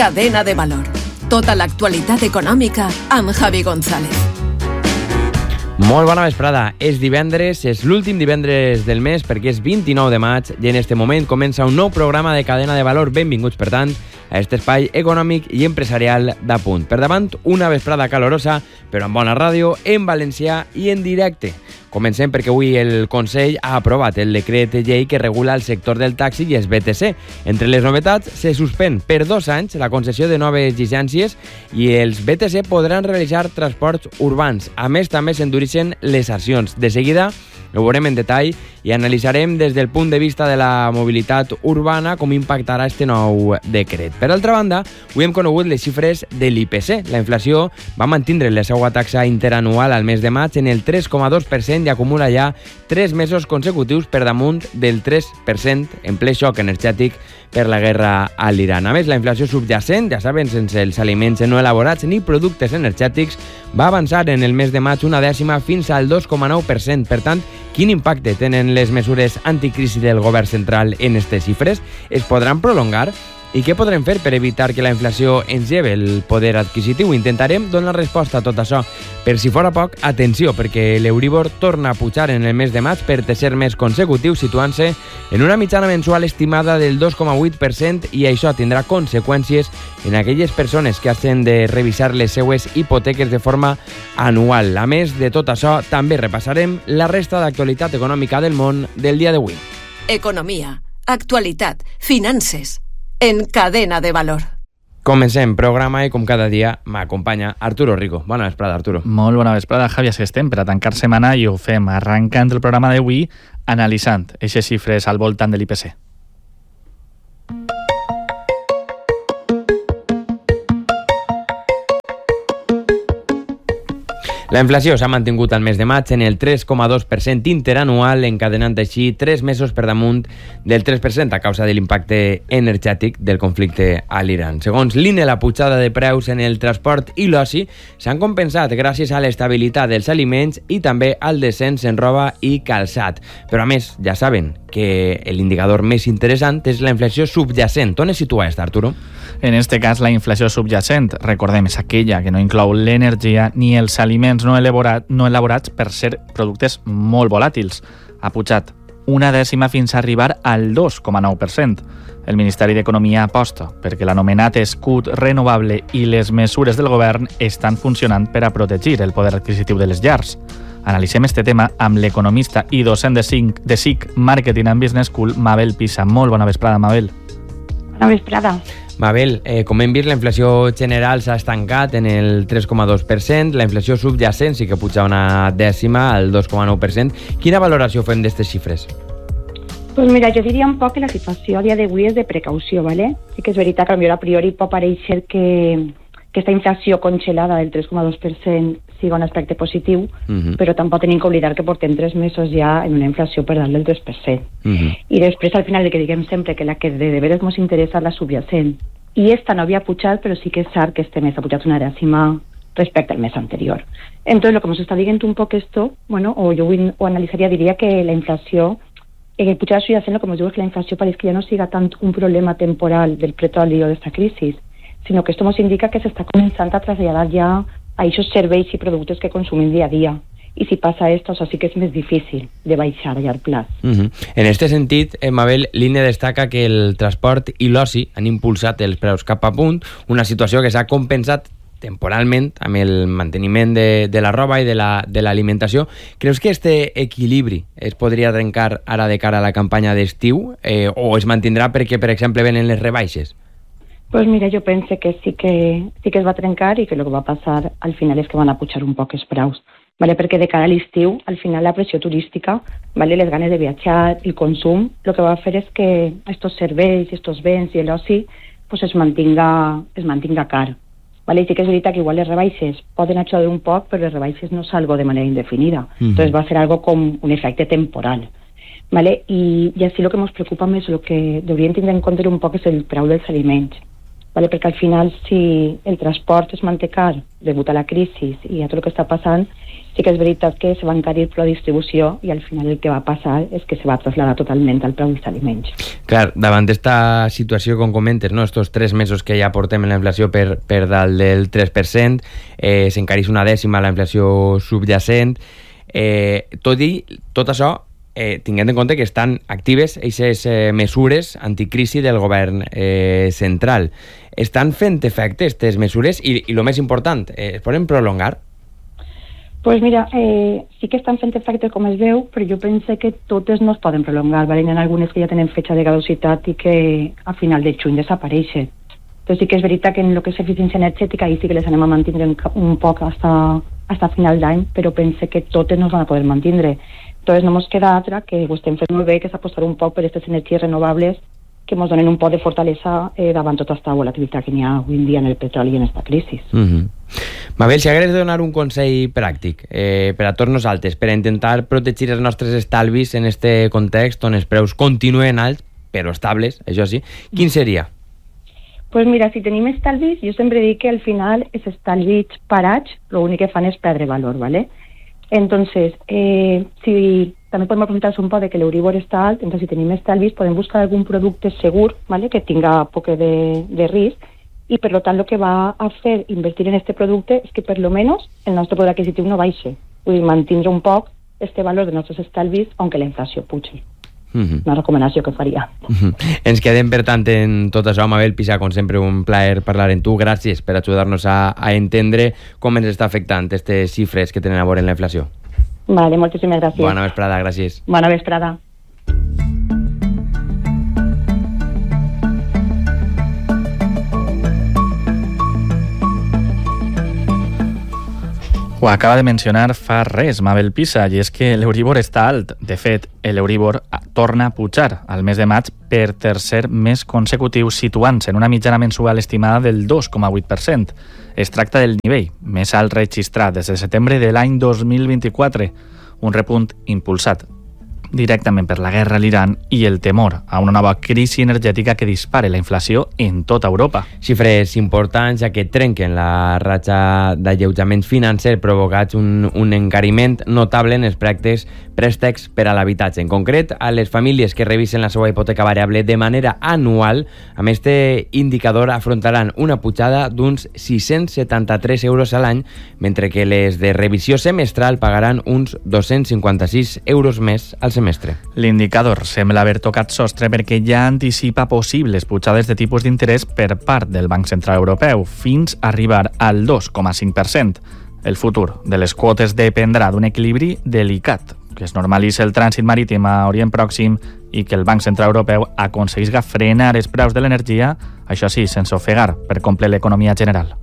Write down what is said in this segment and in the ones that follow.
Cadena de valor. Tota l'actualitat econòmica amb Javi González. Molt bona vesprada. És divendres, és l'últim divendres del mes perquè és 29 de maig i en este moment comença un nou programa de Cadena de Valor. Benvinguts, per tant, a aquest espai econòmic i empresarial d'Apunt. Per davant, una vesprada calorosa, però amb bona ràdio, en valencià i en directe. Comencem perquè avui el Consell ha aprovat el decret llei que regula el sector del taxi i els BTC. Entre les novetats, se suspèn per 2 anys la concessió de noves llicències i els BTC podran realitzar transports urbans. A més, també s'endureixen les sancions. De seguida, ho veurem en detall i analitzarem des del punt de vista de la mobilitat urbana com impactarà este nou decret. Per altra banda, avui hem conegut les xifres de l'IPC. La inflació va mantindre la seva taxa interanual al mes de maig en el 3,2% i acumula ja 3 mesos consecutius per damunt del 3% en ple xoc energètic per la guerra a l'Iran. A més, la inflació subjacent, ja saben, sense els aliments no elaborats ni productes energètics, va avançar en el mes de maig una dècima fins al 2,9%. Per tant, quin impacte tenen les mesures anticrisi del govern central en aquestes xifres? Es podran prolongar? I què podrem fer per evitar que la inflació ens lleve el poder adquisitiu? Intentarem donar resposta a tot això. Per si fora poc, atenció, perquè l'Euribor torna a pujar en el mes de maig per tercer mes consecutiu, situant-se en una mitjana mensual estimada del 2,8% i això tindrà conseqüències en aquelles persones que hagin de revisar les seues hipoteques de forma anual. A més de tot això, també repassarem la resta d'actualitat econòmica del món del dia d'avui. Economia, actualitat, finances. En Cadena de Valor. Comencem programa i com cada dia m'acompanya Arturo Rico. Bona vesprada, Arturo. Molt bona vesprada, Javi. Així estem per a tancar setmana i ho fem arrencant el programa d'avui analitzant aquestes xifres al voltant de l'IPC. La inflació s'ha mantingut al mes de maig en el 3,2% interanual, encadenant així 3 mesos per damunt del 3% a causa de l'impacte energètic del conflicte a l'Iran. Segons l'INE, la pujada de preus en el transport i l'oci s'han compensat gràcies a l'estabilitat dels aliments i també al descens en roba i calçat. Però a més, ja saben que l'indicador més interessant és la inflació subjacent. On es situa aquesta, Arturo? En este cas, la inflació subjacent, recordem, és aquella que no inclou l'energia ni els aliments no elaborats per ser productes molt volàtils. Ha pujat una dècima fins a arribar al 2,9%. El Ministeri d'Economia aposta perquè l'anomenat escut renovable i les mesures del govern estan funcionant per a protegir el poder adquisitiu de les llars. Analitzem este tema amb l'economista i docent de SIC Marketing and Business School, Mabel Pisa. Molt bona vesprada, Mabel. Bona vesprada. Mabel, com hem vist, la inflació general s'ha estancat en el 3,2%, la inflació subjacent sí que puja una dècima al 2,9%. Quina valoració fem d'aquestes xifres? Pues mira, jo diria un poc que la situació a dia d'avui és de precaució, ¿vale? Sí que és veritat que a priori pot pareixer que aquesta inflació congelada del 3,2% siga un aspecte positiu, però tampoc tenim que oblidar que portem 3 mesos ja en una inflació per dalt del 3%. I després, al final, el que diguem sempre que la que de veres ens interessa és la subjacent. I esta no havia pujat, però sí que és cert que este mes ha pujat una dècima respecte al mes anterior. Entonces, lo que nos está diciendo un poco esto, bueno, o yo analizaría, diría que la inflació, el pujar subjacent, lo que nos digo es que la inflació parece que ya no siga tant un problema temporal del petroli o de esta crisis, sino que esto nos indica que se está comenzando a trasladar ya a esos serveis y productos que consumim día a día. I si passa esto, això sí que és més difícil de baixar a llarg plaç. En aquest sentit, Mabel, l'INE destaca que el transport i l'oci han impulsat els preus cap amunt, una situació que s'ha compensat temporalment amb el manteniment de la roba i de l'alimentació. Creus que este equilibri es podria trencar ara de cara a la campanya d'estiu o es mantindrà perquè, per exemple, venen les rebaixes? Pues mira, jo penso que sí que es va trencar i que el que va passar al final és que van a pujar un poc els preus. ¿Vale? Perquè de cara a l'estiu, al final la pressió turística, ¿vale? Les ganes de viatjar, el consum, lo que va a fer és que estos serveis, estos béns i l'oci pues es mantinga car. ¿Vale? I sí que és veritat que igual les rebaixes poden ajudar un poc, però les rebaixes no és algo de manera indefinida. Entonces va a ser algo com un efecte temporal. ¿Vale? I així lo que ens preocupa més, lo que hauríem de tindre en compte un poc és el preu dels aliments. ¿vale? Perquè al final, si el transport es manté car degut a la crisi i a tot el que està passant, sí que és veritat que se va encarir per la distribució i al final el que va passar és que se va traslladar totalment al preu dels aliments. Clar, davant d'esta situació, com comentes, no? Estos 3 mesos que ja portem en la inflació per dalt del 3%, s'encareix una dècima la inflació subjacent. Tot això, tinguent en compte que estan actives aquestes mesures anticrisi del govern central. Estan fent efecte aquestes mesures i el més important, es poden prolongar? Pues mira, sí que estan fent efecte com es veu, però jo penso que totes no es poden prolongar, ¿vale? Hi ha algunes que ja tenen fecha de caducitat i que a final de juny desapareixen. Però sí que és veritat que en el que és eficiència energètica ahí sí que les anem a mantenir un poc hasta final d'any, però pense que totes no es van a poder mantenir. Entonces no ens queda altra que ho estem fent molt bé, que és apostar un poc per aquestes energies renovables que ens donen un poc de fortalesa davant tota aquesta volatilitat que n'hi ha avui en dia en el petroli i en aquesta crisi. Mabel, si hagués de donar un consell pràctic per a tots nosaltres, per a intentar protegir els nostres estalvis en este context on els preus continuen alts, però estables, això sí, quin seria? Pues mira, si tenim estalvis, jo sempre dic que al final els estalvis parats l'únic que fan és perdre valor, ¿vale? Entonces, si també podem aprofitar un poc de que l'Euribor està alt, entonces si tenim estalvis podem buscar algun producte segur, ¿vale? Que tinga poc de risc, i per tant el que va a fer invertir en este producte és que per lo menos el nostre poder adquisitiu no baixe, vull dir, mantindre un poc este valor de nostres estalvis aunque la inflació pugi. Una recomanació que faria. Ens quedem, per tant, en tot això. Mabel Pisa, com sempre, un plaer parlar amb tu. Gràcies per ajudar-nos a entendre com ens està afectant aquestes xifres que tenen a veure en la inflació. Vale, moltíssimes gràcies. Bona vesprada, gràcies. Bona vesprada. Ho acaba de mencionar fa res Mabel Pisa, i és que l'Euribor està alt. De fet, l'Euribor torna a pujar al mes de maig per tercer mes consecutiu, situant-se en una mitjana mensual estimada del 2,8%. Es tracta del nivell més alt registrat des de setembre de l'any 2024, un repunt impulsat directament per la guerra a l'Iran i el temor a una nova crisi energètica que dispare la inflació en tota Europa. Xifres importants, ja que trenquen la ratxa d'alleujament financer provocats un encariment notable en els préstecs per a l'habitatge. En concret, a les famílies que revisen la seva hipoteca variable de manera anual, amb este indicador afrontaran una pujada d'uns 673 euros a l'any, mentre que les de revisió semestral pagaran uns 256 euros més al semestre. L'indicador sembla haver tocat sostre perquè ja anticipa possibles pujades de tipus d'interès per part del Banc Central Europeu, fins a arribar al 2,5%. El futur de les quotes dependrà d'un equilibri delicat, que es normalitzi el trànsit marítim a Orient Pròxim i que el Banc Central Europeu aconseguisca frenar els preus de l'energia, això sí, sense ofegar per complet l'economia general.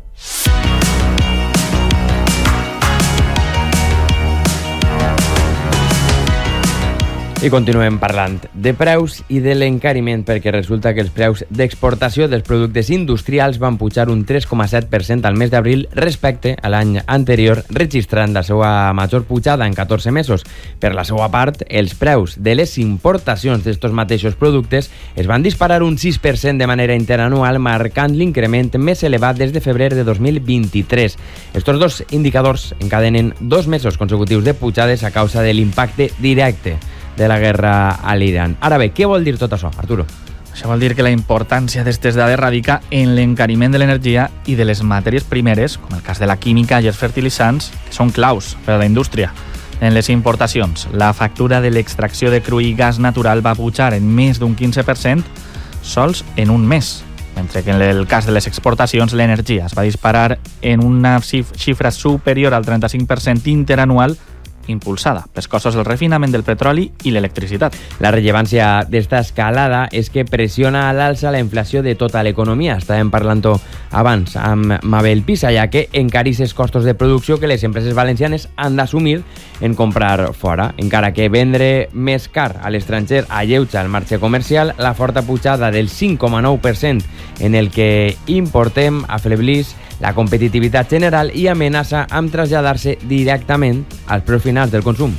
I continuem parlant de preus i de l'encariment, perquè resulta que els preus d'exportació dels productes industrials van pujar un 3,7% al mes d'abril respecte a l'any anterior, registrant la seva major pujada en 14 mesos. Per la seva part, els preus de les importacions d'estos mateixos productes es van disparar un 6% de manera interanual, marcant l'increment més elevat des de febrer de 2023. Estos dos indicadors encadenen 2 mesos consecutius de pujades a causa de l'impacte directe de la guerra a l'Iran. Ara bé, què vol dir tot això, Arturo? Això vol dir que la importància d'aquestes dades radica en l'encariment de l'energia i de les matèries primeres, com el cas de la química i els fertilitzants, que són claus per a la indústria. En les importacions, la factura de l'extracció de cru i gas natural va pujar en més d'un 15% sols en un mes, mentre que en el cas de les exportacions l'energia es va disparar en una xifra superior al 35% interanual, impulsada pels costos del refinament del petroli i l'electricitat. La rellevància d'esta escalada és que pressiona a l'alça la inflació de tota l'economia. Estàvem parlant-ho abans amb Mabel Pisa, ja que encareix els costos de producció que les empreses valencianes han d'assumir en comprar fora. Encara que vendre més car a l'estranger alleuja el marge comercial, la forta pujada del 5,9% en el que importem afebleix la competitivitat general i amenaça amb traslladar-se directament als preus finals del consum.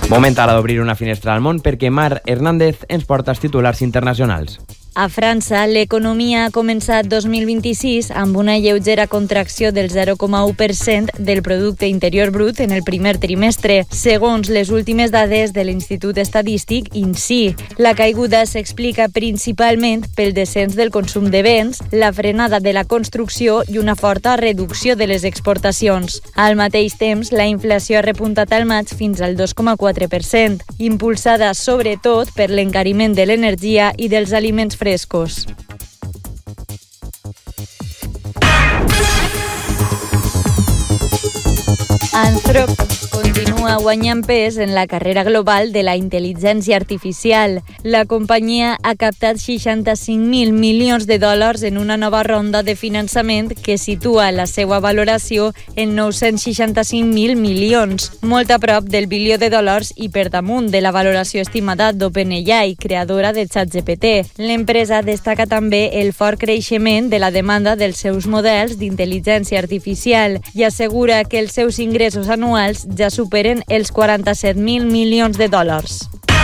Moment ara d'obrir una finestra al món perquè Mar Hernández ens porta els titulars internacionals. A França, l'economia ha començat 2026 amb una lleugera contracció del 0,1% del producte interior brut en el primer trimestre, segons les últimes dades de l'Institut Estadístic INSEE. La caiguda s'explica principalment pel descens del consum de béns, la frenada de la construcció i una forta reducció de les exportacions. Al mateix temps, la inflació ha repuntat al maig fins al 2,4%, impulsada sobretot per l'encariment de l'energia i dels aliments frescos. Anthropic continua guanyant pes en la carrera global de la intel·ligència artificial. La companyia ha captat 65.000 milions de dòlars en una nova ronda de finançament que situa la seva valoració en 965.000 milions, molt a prop del bilió de dòlars i per damunt de la valoració estimada d'OpenAI, creadora de ChatGPT. L'empresa destaca també el fort creixement de la demanda dels seus models d'intel·ligència artificial i assegura que els seus ingressos anuals ja superen els 47.000 milions de dòlars.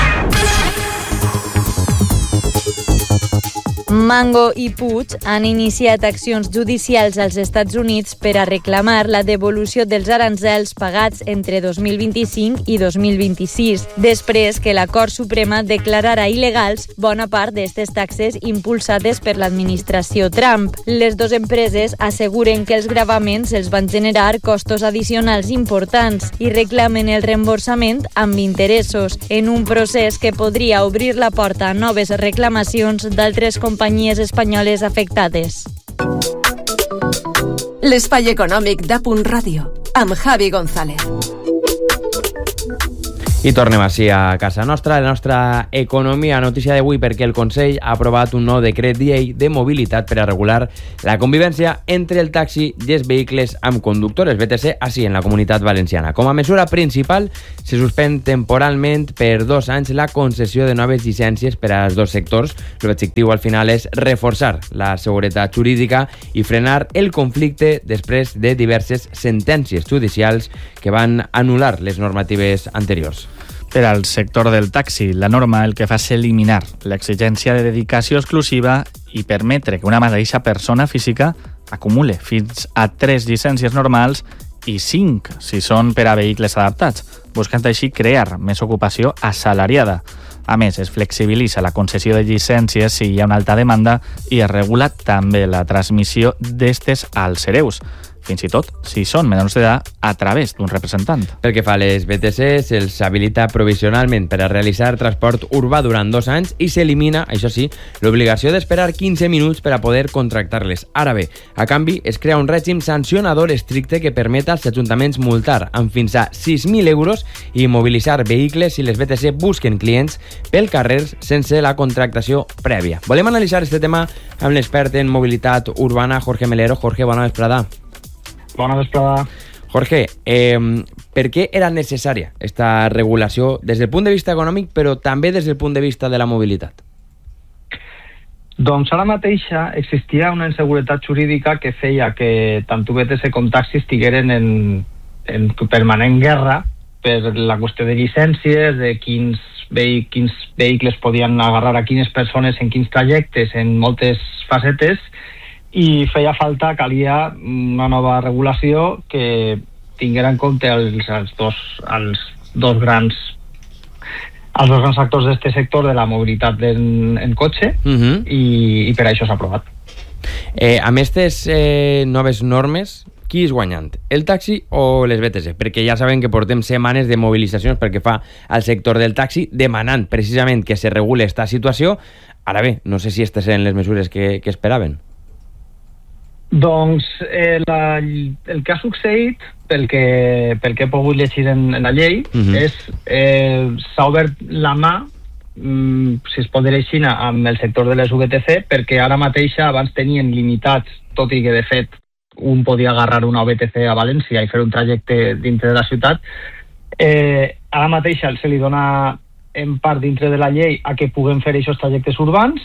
Mango i Puig han iniciat accions judicials als Estats Units per a reclamar la devolució dels aranzels pagats entre 2025 i 2026, després que la Cort Suprema declararà il·legals bona part d'aquestes taxes impulsades per l'administració Trump. Les dues empreses asseguren que els gravaments els van generar costos addicionals importants i reclamen el reemborsament amb interessos, en un procés que podria obrir la porta a noves reclamacions d'altres companyies espanyoles afectades. L'espai econòmic d'A.Punt Ràdio, amb Javi González. I tornem així a casa nostra, la nostra economia. Notícia d'avui perquè el Consell ha aprovat un nou decret llei de mobilitat per a regular la convivència entre el taxi i els vehicles amb conductors, el VTC, així en la Comunitat Valenciana. Com a mesura principal, se suspèn temporalment per 2 anys la concessió de noves llicències per als dos sectors. L'objectiu al final és reforçar la seguretat jurídica i frenar el conflicte després de diverses sentències judicials que van anul·lar les normatives anteriors. Per al sector del taxi, la norma el que fa és eliminar l'exigència de dedicació exclusiva i permetre que una mateixa persona física acumule fins a 3 llicències normals i 5 si són per a vehicles adaptats, buscant així crear més ocupació assalariada. A més, es flexibilitza la concessió de llicències si hi ha una alta demanda i es regula també la transmissió d'estes als hereus, fins i tot si són menors d'edat a través d'un representant. Pel que fa a les BTC, se'ls habilita provisionalment per a realitzar transport urbà durant 2 anys i s'elimina, això sí, l'obligació d'esperar 15 minuts per a poder contractar-les. Ara bé, a canvi, es crea un règim sancionador estricte que permet als ajuntaments multar amb fins a 6.000 euros i mobilitzar vehicles si les BTC busquen clients pel carrer sense la contractació prèvia. Volem analitzar este tema amb l'expert en mobilitat urbana, Jorge Melero. Jorge, bona vesprada. Bona vesprada. Jorge, per què era necessària esta regulació des del punt de vista econòmic, però també des del punt de vista de la mobilitat? Doncs ara mateixa existia una inseguretat jurídica que feia que tant VTC com taxis estigueren en permanent guerra per la qüestió de llicències, de quins vehicles podien agarrar a quines persones en quins trajectes, en moltes facetes, i feia falta, calia una nova regulació que tinguera en compte els dos grans actors d'aquest sector de la mobilitat en cotxe, i per això s'ha aprovat. Amb aquestes noves normes, qui és guanyant? El taxi o les BTC? Perquè ja sabem que portem setmanes de mobilitzacions perquè fa al sector del taxi demanant precisament que se regule esta situació. Ara bé, no sé si aquestes eren les mesures que esperaven. Doncs el que ha succeït, pel que he pogut llegir en la llei, és s'ha obert la mà, si es pot dir així, amb el sector de les VTC, perquè ara mateixa abans tenien limitats, tot i que de fet un podia agarrar una VTC a València i fer un trajecte dintre de la ciutat. Ara mateixa se li dona en part dintre de la llei a que puguem fer aquests trajectes urbans.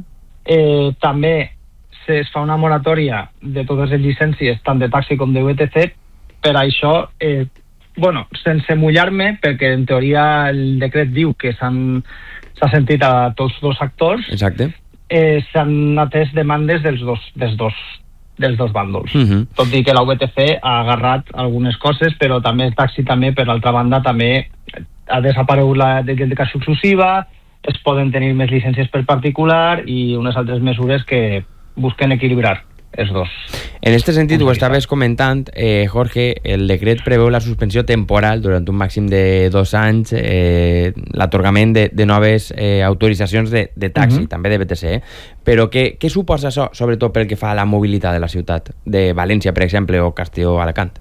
També es fa una moratòria de totes les llicències, tant de taxi com de VTC. Per això bueno, sense mullar-me, perquè en teoria el decret diu que s'ha sentit a tots dos actors. Exacte. S'han atès demandes dels dos bàndols. Tot i que la VTC ha agarrat algunes coses, però també el taxi també, per l'altra banda, també ha desaparegut la dedicació exclusiva, es poden tenir més llicències per particular i unes altres mesures que busquen equilibrar els dos. En aquest sentit, ho estaves comentant, Jorge, el decret preveu la suspensió temporal durant un màxim de 2 anys, l'atorgament de noves autoritzacions de taxi, també de BTC. Però què suposa això, sobretot pel que fa a la mobilitat de la ciutat, de València, per exemple, o Castelló-Alacant?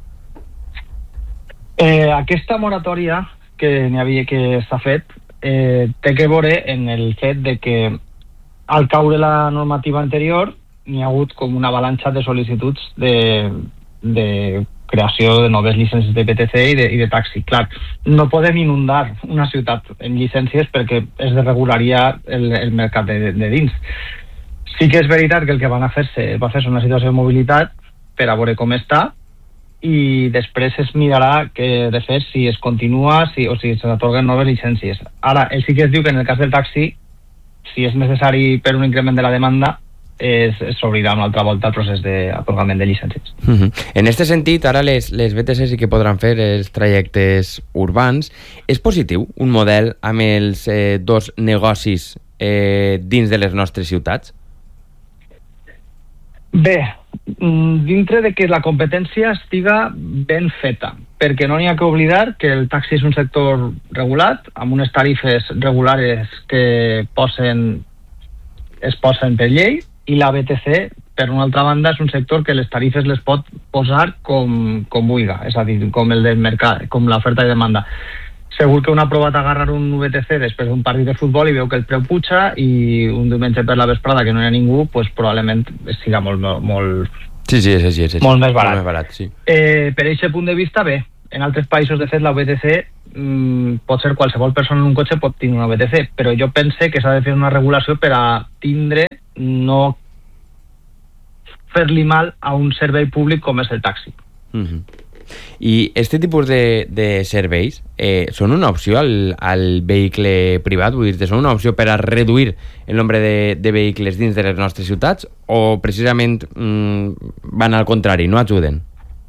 Aquesta moratòria que n'hi havia que s'ha fet té que veure en el fet de que al caure la normativa anterior n'hi ha hagut com una avalanxa de sol·licituds de creació de noves llicències de BTC i de taxi. Clar, no podem inundar una ciutat en llicències perquè es desregularia el mercat de dins. Sí que és veritat que el que va fer una situació de mobilitat per a veure com està, i després es mirarà que, de fet, si es continua o si s'atorguen noves llicències. Ara, sí que es diu que en el cas del taxi, si és necessari per un increment de la demanda, s'obrirà una altra volta el procés d'atorgament de llicències. En aquest sentit, ara les BTC sí que podran fer els trajectes urbans. És positiu un model amb els dos negocis dins de les nostres ciutats? Bé, dintre de que la competència estiga ben feta, perquè no n'hi ha que oblidar que el taxi és un sector regulat, amb unes tarifes regulares que es posen per llei, i la BTC, per una altra banda, és un sector que les tarifes les pot posar com vulga, és a dir, com el del mercat, com l'oferta i demanda. Segur que un ha provat a agarrar un VTC després d'un partit de futbol i veu que el preu puja, i un diumenge per la vesprada que no hi ha ningú, pues, probablement siga molt sí, és molt més barat. Molt més barat, sí. Per aquest punt de vista, bé, en altres països, de fet, la VTC pot ser qualsevol persona en un cotxe pot tenir una VTC, però jo pense que s'ha de fer una regulació per a tindre, no fer-li mal a un servei públic com és el taxi. I aquest tipus de serveis són una opció al vehicle privat? Vull dir, són una opció per a reduir el nombre de vehicles dins de les nostres ciutats, o precisament van al contrari, no ajuden?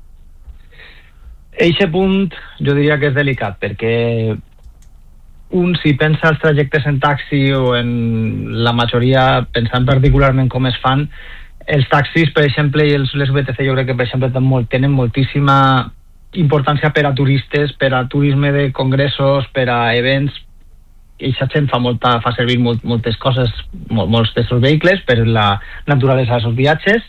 Eixe punt jo diria que és delicat, perquè si pensa els trajectes en taxi, o en la majoria pensant particularment com es fan, els taxis, per exemple, i les VTC, jo crec que, per exemple, tenen moltíssima importància per a turistes, per a turisme de congressos, per a events. Eixa gent fa servir moltes coses, molts d'aquests vehicles, per la naturalesa dels viatges,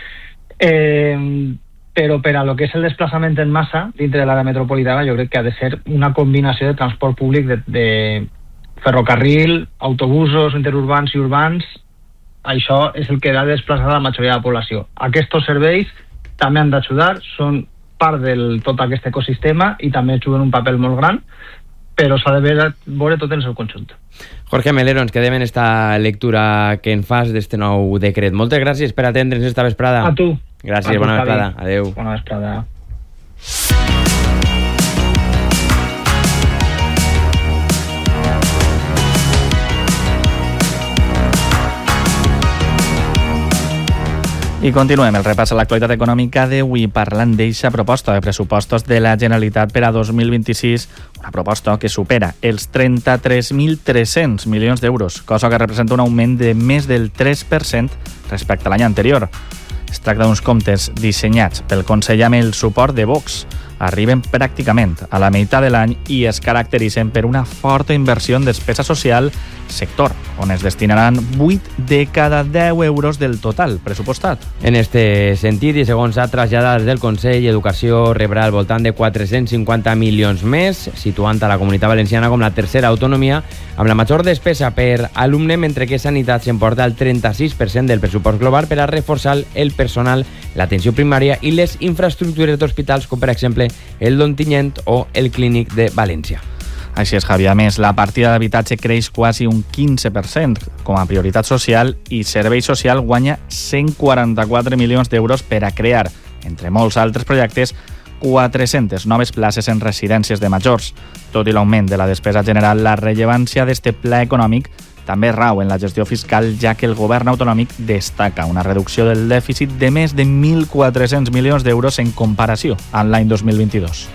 però per a lo que és el desplaçament en massa dintre de l'àrea metropolitana, jo crec que ha de ser una combinació de transport públic, de ferrocarril, autobusos interurbans i urbans. Això és el que ha de desplaçar la majoria de la població. Aquests serveis també han d'ajudar, són part de tot aquest ecosistema i també juguen un paper molt gran, però s'ha de veure tot en el seu conjunt. Jorge Melero, ens quedem en esta lectura que en fas d'este nou decret. Moltes gràcies per atendre'ns esta vesprada. A tu. Gràcies, bona vesprada. Adéu. Bona vesprada. I continuem el repàs a l'actualitat econòmica d'avui parlant d'eixa proposta de pressupostos de la Generalitat per a 2026, una proposta que supera els 33.300 milions d'euros, cosa que representa un augment de més del 3% respecte a l'any anterior. Es tracta d'uns comptes dissenyats pel Consell amb el suport de Vox. Arriben pràcticament a la meitat de l'any i es caracteritzen per una forta inversió en despesa social, sector on es destinaran 8 de cada 10 euros del total pressupostat. En este sentit, i segons ha traslladat des del Consell, Educació rebrà al voltant de 450 milions més, situant a la Comunitat Valenciana com la tercera autonomia amb la major despesa per alumne, mentre que Sanitat s'emporta el 36% del pressupost global per a reforçar el personal, l'atenció primària i les infraestructures d'hospitals, com per exemple el d'Ontinyent o el Clínic de València. Així és, Javi. A més, la partida d'habitatge creix quasi un 15% com a prioritat social i Servei Social guanya 144 milions d'euros per a crear, entre molts altres projectes, 400 noves places en residències de majors. Tot i l'augment de la despesa general, la rellevància d'este pla econòmic també rau en la gestió fiscal, ja que el govern autonòmic destaca una reducció del dèficit de més de 1.400 milions d'euros en comparació amb l'any 2022.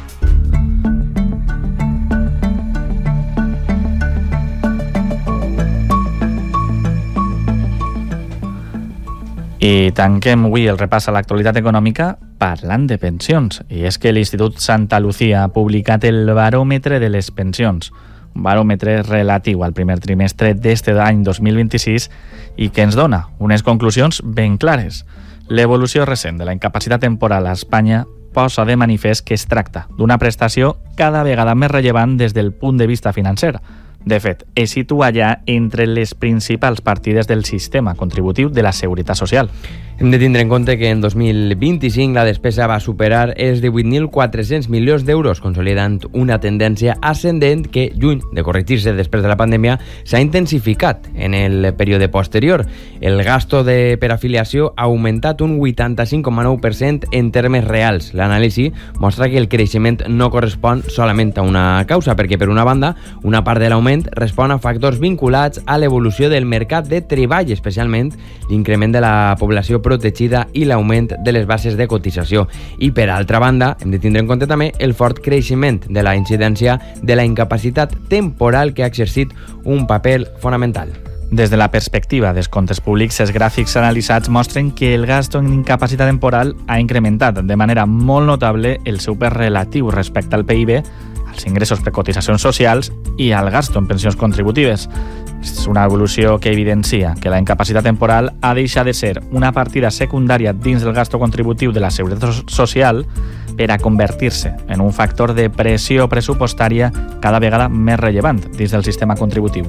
I tanquem avui el repàs a l'actualitat econòmica parlant de pensions. I és que l'Institut Santa Lucía ha publicat el baròmetre de les pensions, un baròmetre relatiu al primer trimestre d'este any 2026 i que ens dona unes conclusions ben clares. L'evolució recent de la incapacitat temporal a Espanya posa de manifest que es tracta d'una prestació cada vegada més rellevant des del punt de vista financer. De fet, es situa ja entre les principals partides del sistema contributiu de la Seguretat Social. Hem de tindre en compte que en 2025 la despesa va superar els 18.400 milions d'euros, consolidant una tendència ascendent que, lluny de corregir-se després de la pandèmia, s'ha intensificat en el període posterior. El gasto per afiliació ha augmentat un 85,9% en termes reals. L'anàlisi mostra que el creixement no correspon solament a una causa, perquè, per una banda, una part de l'augment respon a factors vinculats a l'evolució del mercat de treball, especialment l'increment de la població protegida i l'augment de les bases de cotització. I, per altra banda, hem de tindre en compte també el fort creixement de la incidència de la incapacitat temporal que ha exercit un paper fonamental. Des de la perspectiva dels comptes públics, els gràfics analitzats mostren que el gasto en incapacitat temporal ha incrementat de manera molt notable el seu pes relatiu respecte al PIB, als ingressos per cotitzacions socials i al gasto en pensions contributives. És una evolució que evidencia que la incapacitat temporal ha deixat de ser una partida secundària dins del gasto contributiu de la Seguretat Social per a convertir-se en un factor de pressió pressupostària cada vegada més rellevant dins del sistema contributiu.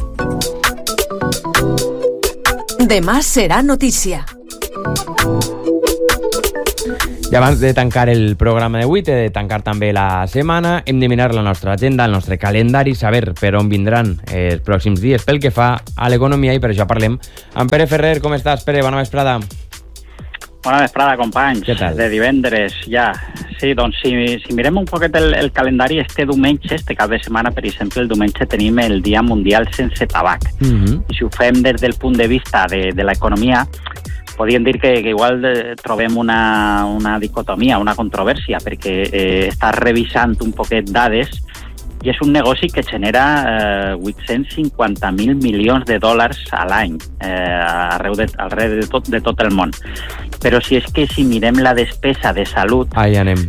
Demà serà notícia. I abans de tancar el programa d'avui, de tancar també la setmana, hem de mirar la nostra agenda, el nostre calendari, saber per on vindran els pròxims dies pel que fa a l'economia, i per això parlem amb Pere Ferrer. Com estàs, Pere? Bona vesprada. Bona vesprada, companys. Què tal? De divendres, ja. Sí, doncs si mirem un poquet el calendari, este diumenge, este cap de setmana, per exemple, el diumenge tenim el Dia Mundial Sense Tabac. I si ho fem des del punt de vista de l'economia, podríem dir que igual trobem una dicotomia, una controvèrsia, perquè està revisant un poquet dades i és un negoci que genera 850.000 milions de dòlars a l'any arreu de tot el món. Però si mirem la despesa de salut... Ahí anem.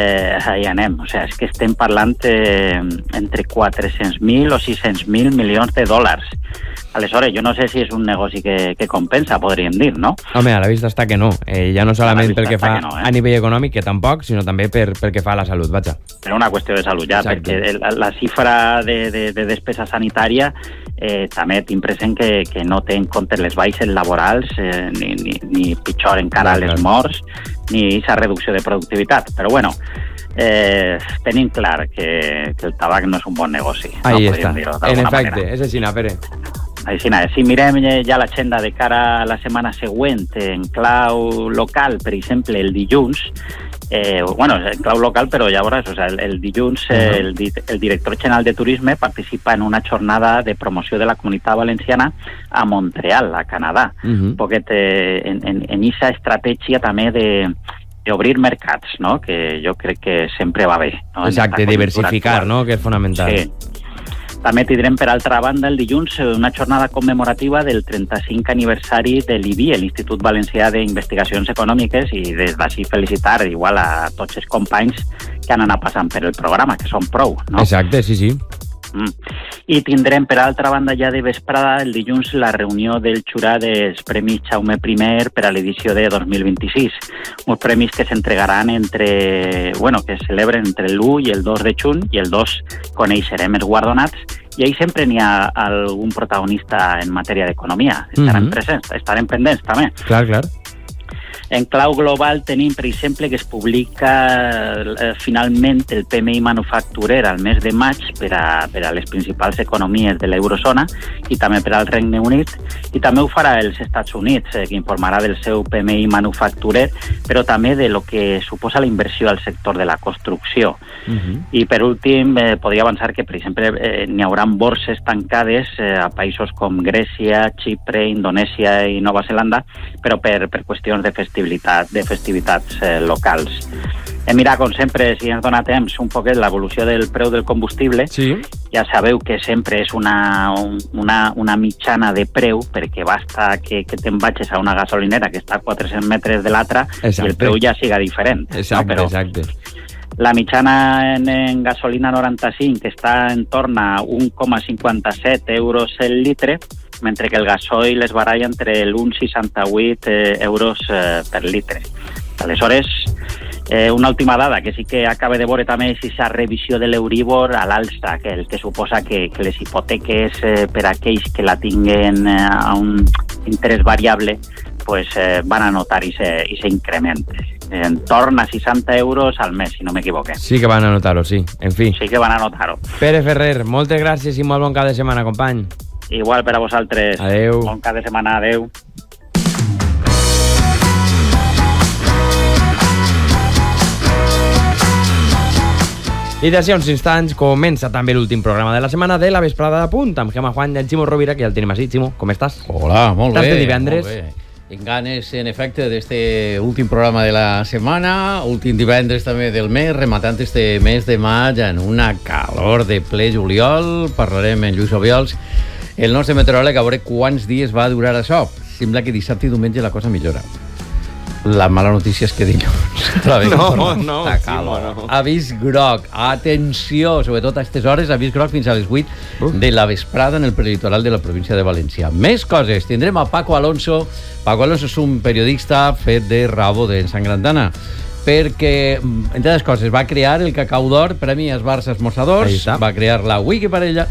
O sigui, és que estem parlant entre 400.000 o 600.000 milions de dòlars. Aleshores, jo no sé si és un negoci que compensa, podríem dir, no? Home, a la vista està que no. Ja no solament pel que fa a nivell econòmic, que tampoc, sinó també pel que fa a la salut, vaja. Per una qüestió de salut, ja, exacte. Perquè la xifra de despesa sanitària també tinc present que no té en compte les baixes laborals, ni pitjor encara les morts, ni aquesta reducció de productivitat. Però bueno, tenim clar que el tabac no és un bon negoci. Ahí està, en efecte, és així, Pere. Si mirem ja l'agenda de cara a la setmana següent en clau local, per exemple, el dilluns, en clau local, però ja veuràs, el dilluns el director general de Turisme participa en una jornada de promoció de la Comunitat Valenciana a Montreal, a Canadà. Un poquet en aquesta estratègia també d'obrir mercats, no? Que jo crec que sempre va bé. No? Exacte, diversificar, no? Que és fonamental. Sí. També tindrem, per altra banda, el dilluns una jornada commemorativa del 35 aniversari de l'IBI, l'Institut Valencià d'Investigacions Econòmiques, i des d'ací felicitar igual a tots els companys que han anat passant per el programa, que són prou, no? Exacte, sí. I tindrem, per altra banda, ja de vesprada, el dilluns, la reunió del jurat dels Premis Jaume I per a l'edició de 2026. Uns premis que s'entregaran que es celebren entre l'1 i el 2 de juny, i el 2 coneixerem els guardonats, i ahí sempre n'hi ha algun protagonista en matèria d'economia. Estaran presents, estarem pendents també. Clar. En clau global tenim, per exemple, que es publica finalment el PMI manufacturer al mes de maig per a les principals economies de l'eurozona i també per al Regne Unit, i també ho farà els Estats Units, que informarà del seu PMI manufacturer, però també de lo que suposa la inversió al sector de la construcció. I per últim, podria avançar que, per exemple, n'hi haurà borses tancades a països com Grècia, Xipre, Indonèsia i Nova Zelanda, però per qüestions de festivitats locals. Mira, com sempre, si ens dona temps, un poquet l'evolució del preu del combustible. Sí. Ja sabeu que sempre és una mitjana de preu, perquè basta que te'n vagis a una gasolinera que està a 400 metres de l'altra i el preu ja siga diferent. Exacte, no? exacte. La mitjana en gasolina 95 està en torn a 1,57 euros el litre, mentre que el gasoil es baralla entre el 1,68 euros per litre. Aleshores, una última dada que sí que acaba de veure també és aquesta revisió de l'Euríbor a l'alça, que el que suposa que les hipoteques per a aquells que la tinguen a un interès variable pues, van a notar aquest increment. En torn a 60 euros al mes, si no m'equivoque. Sí que van a notar-ho, sí. En fi. Sí que van a notar-ho. Pere Ferrer, moltes gràcies i molt bon cap de setmana, company. Igual per a vosaltres. Adeu. Bon cap de setmana, adeu. I d'ací uns instants comença també l'últim programa de la setmana de la vesprada de Punt amb Gemma Juan i el Ximo Rovira, que ja el tenim així. Ximo, com estàs? Hola, molt estàs bé. De divendres? Molt bé. Tinc ganes, en efecte, d'este últim programa de la setmana, últim divendres també del mes, rematant este mes de maig en una calor de ple juliol. Parlarem amb Lluís Obiols, el nostre meteoròleg, a veure quants dies va durar això. Sembla que dissabte i diumenge la cosa millora. La mala notícia és que dilluns no, avís groc, atenció, sobretot a aquestes hores, avís groc fins a les 8 de la vesprada en el prelitoral de la província de València. Més coses, tindrem a Paco Alonso. Paco Alonso és un periodista fet de rabo de Sant Grandana, perquè, entre les coses, va crear el Cacau d'Or, Premi als Bars Esmossadors, va crear la Wikiparella.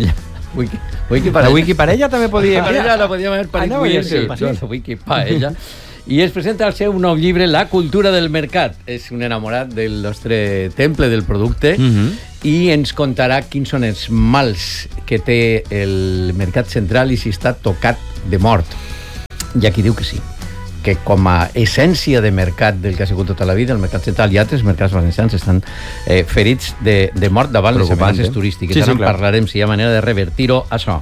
La Wikiparella també podia... La podíem haver parit la Wikiparella. I es presenta el seu nou llibre, La cultura del mercat. És un enamorat del nostre temple del producte i ens contarà quins són els mals que té el mercat central i si està tocat de mort. Hi ha qui diu que sí, que com a essència de mercat del que ha sigut tota la vida, el mercat central i altres mercats valencians estan ferits de mort davant les amenaces turístiques. Ara en parlarem si hi ha manera de revertir-ho, això.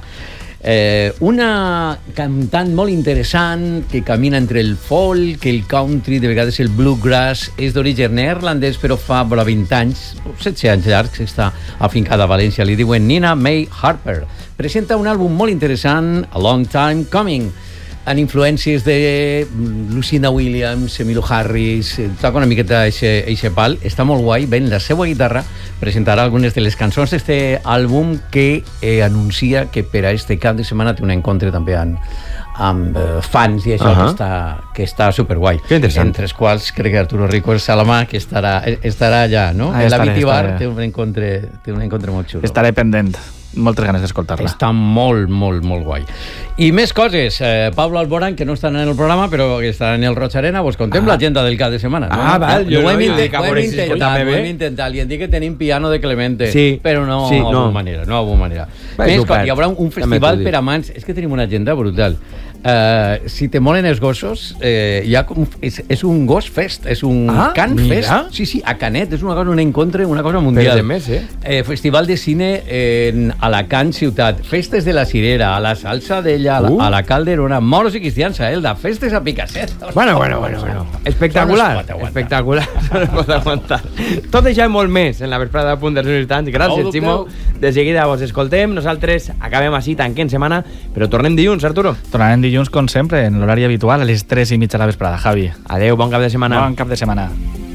Una cantant molt interessant que camina entre el folk, el country, de vegades el bluegrass, és d'origen neerlandès, però fa 20 anys, 17 anys llargs, està afincada a València. Li diuen Nina May Harper. Presenta un àlbum molt interessant, A Long Time Coming, amb influències de Lucinda Williams, Emmylou Harris, toca una miqueta eixe pal, està molt guai, ven la seva guitarra, presentarà algunes de les cançons d'este àlbum que anuncia que per a este cap de setmana té un encontre també amb fans i això que està superguai. Entre els quals crec que Arturo Rico Salamà, que estarà allà, no? La Vitibar té un encontre molt xulo. Estaré pendent. Moltes ganes d'escoltar-la. Està molt, molt, molt guai. I més coses. Pablo Alborán, que no estan en el programa, però que estan en el Roig Arena, vos contem l'agenda del cap de setmana. Val, jo ho hem intentat. Li hem dit que tenim piano de Clemente, però no ha hagut manera. Més coses, hi haurà un festival per amants. És que tenim una agenda brutal. Si te molen els gossos, és un gos fest, és un can fest. Sí, a Canet, és una cosa mundial. Festival de cine en Alacant ciutat, festes de la Cirera, a la Salsa d'ella, a la Calderona, moros i cristians a Elda, festes a Picasset. Bueno. Espectacular. Pot aguantar. Tot això i molt més en la vesprada de Punt dels instants. Gràcies, Ximo. De seguida vos escoltem. Nosaltres acabem així, tanquem setmana, però tornem dilluns, Arturo. Tornarem dilluns, com sempre, en l'horari habitual, a les 3:30 de la vesprada. Javi. Adeu, bon cap de setmana. Bon cap de setmana.